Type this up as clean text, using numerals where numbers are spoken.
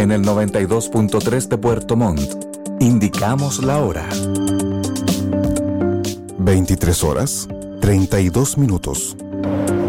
En el 92.3 de Puerto Montt, indicamos la hora. 23 horas, 32 minutos.